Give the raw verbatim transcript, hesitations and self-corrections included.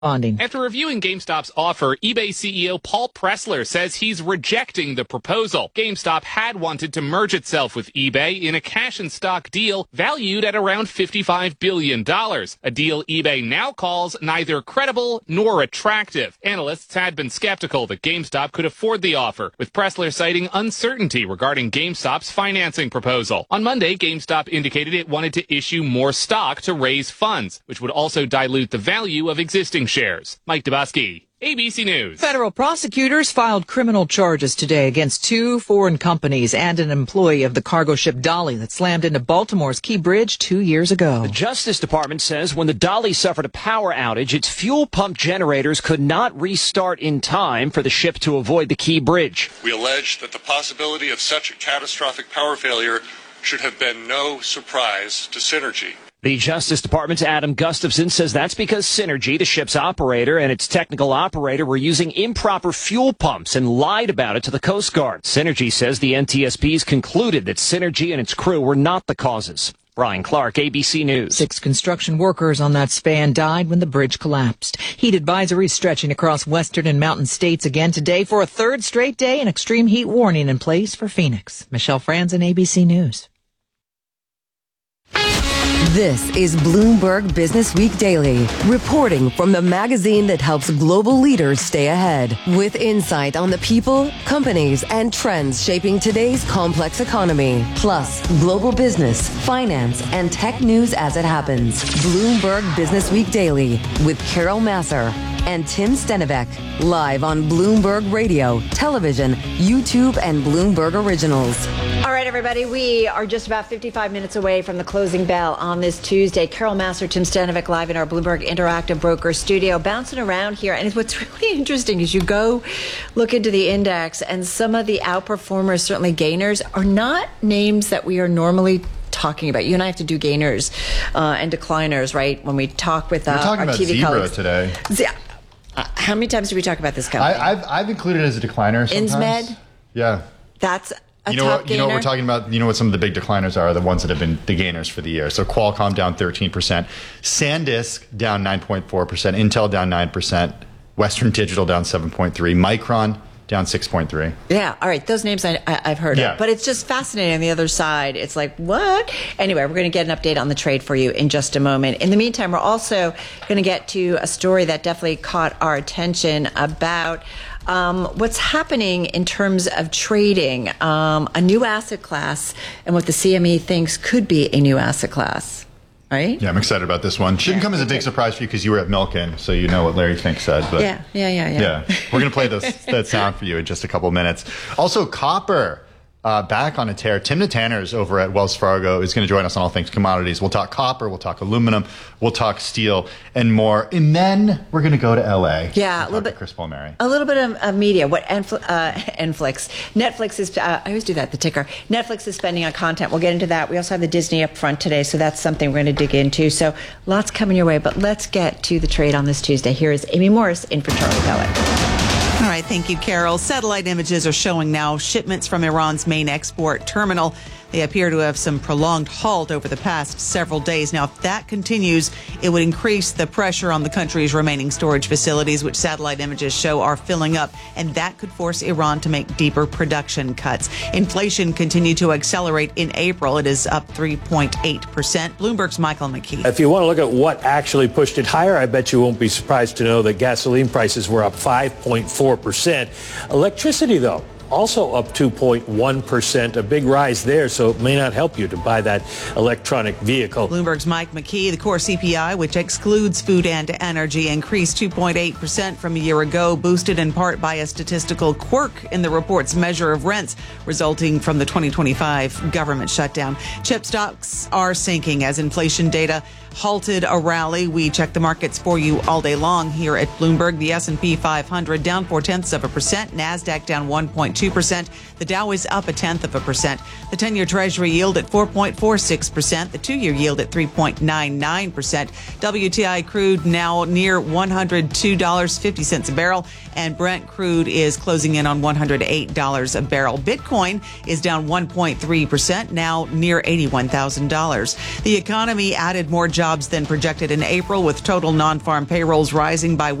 Bonding. After reviewing GameStop's offer, eBay C E O Paul Pressler says he's rejecting the proposal. GameStop had wanted to merge itself with eBay in a cash-and-stock deal valued at around fifty-five billion dollars, a deal eBay now calls neither credible nor attractive. Analysts had been skeptical that GameStop could afford the offer, with Pressler citing uncertainty regarding GameStop's financing proposal. On Monday, GameStop indicated it wanted to issue more stock to raise funds, which would also dilute the value of existing shares. Mike Dubosky, A B C News. Federal prosecutors filed criminal charges today against two foreign companies and an employee of the cargo ship Dolly that slammed into Baltimore's Key Bridge two years ago. The Justice Department says when the Dolly suffered a power outage, its fuel pump generators could not restart in time for the ship to avoid the Key Bridge. We allege that the possibility of such a catastrophic power failure should have been no surprise to Synergy. The Justice Department's Adam Gustafson says that's because Synergy, the ship's operator, and its technical operator were using improper fuel pumps and lied about it to the Coast Guard. Synergy says the N T S B's concluded that Synergy and its crew were not the causes. Brian Clark, A B C News. Six construction workers on that span died when the bridge collapsed. Heat advisories stretching across western and mountain states again today for a third straight day. An extreme heat warning in place for Phoenix. Michelle Franzen, A B C News. This is Bloomberg Business Week Daily, reporting from the magazine that helps global leaders stay ahead, with insight on the people, companies, and trends shaping today's complex economy, plus global business, finance, and tech news as it happens. Bloomberg Business Week Daily with Carol Massar and Tim Stenivek, live on Bloomberg Radio, television, YouTube, and Bloomberg Originals. All right, everybody, we are just about fifty-five minutes away from the closing bell on this Tuesday. Carol Massar, Tim Stenivek, live in our Bloomberg Interactive Broker studio, bouncing around here. And what's really interesting is you go look into the index, and some of the outperformers, certainly gainers, are not names that we are normally talking about. You and I have to do gainers uh, and decliners, right? When we talk with uh, We're talking our about T V Zebra colleagues today. Z- uh, how many times do we talk about this company? I, I've I've included it as a decliner sometimes. Insmed? Yeah. That's a you know top what, gainer? You know what we're talking about? You know what some of the big decliners are? The ones that have been the gainers for the year. So Qualcomm down thirteen percent. SanDisk down nine point four percent. Intel down nine percent. Western Digital down seven point three. Micron down six point three. Yeah, all right. Those names I, I, I've heard yeah. of. But it's just fascinating on the other side. It's like, what? Anyway, we're going to get an update on the trade for you in just a moment. In the meantime, we're also going to get to a story that definitely caught our attention about um, what's happening in terms of trading, um, a new asset class, and what the C M E thinks could be a new asset class. Right? Yeah, I'm excited about this one. Shouldn't yeah, come as a big surprise for you because you were at Milken, so you know what Larry Fink said. But yeah, yeah, yeah, yeah. Yeah, we're going to play those, that sound for you in just a couple minutes. Also, copper uh, back on a tear. Timna Tanners over at Wells Fargo is going to join us on All Things Commodities. We'll talk copper, we'll talk aluminum, we'll talk steel, and more. And then we're going to go to L A. Yeah, a little bit. Chris Palmieri. A little bit of, of media. What Enfl- uh, Netflix? Netflix is. Uh, I always do that. The ticker. Netflix is spending on content. We'll get into that. We also have the Disney up front today, so that's something we're going to dig into. So lots coming your way. But let's get to the trade on this Tuesday. Here is Amy Morris in for Charlie Pellet. All right, thank you, Carol. Satellite images are showing now shipments from Iran's main export terminal. They appear to have some prolonged halt over the past several days. Now, if that continues, it would increase the pressure on the country's remaining storage facilities, which satellite images show are filling up, and that could force Iran to make deeper production cuts. Inflation continued to accelerate in April. It is up three point eight percent. Bloomberg's Michael McKee. If you want to look at what actually pushed it higher, I bet you won't be surprised to know that gasoline prices were up five point four percent. Electricity, though, also up two point one percent, a big rise there, so it may not help you to buy that electronic vehicle. Bloomberg's Mike McKee. The core C P I, which excludes food and energy, increased two point eight percent from a year ago, boosted in part by a statistical quirk in the report's measure of rents resulting from the twenty twenty-five government shutdown. Chip stocks are sinking as inflation data halted a rally. We check the markets for you all day long here at Bloomberg. The S and P five hundred down four tenths of a percent. NASDAQ down one point two percent. The Dow is up a tenth of a percent. The ten-year Treasury yield at four point four six percent. The two-year yield at three point nine nine percent. W T I crude now near one hundred two dollars and fifty cents a barrel. And Brent crude is closing in on one hundred eight dollars a barrel. Bitcoin is down one point three percent, now near eighty-one thousand dollars. The economy added more jobs jobs than projected in April, with total non-farm payrolls rising by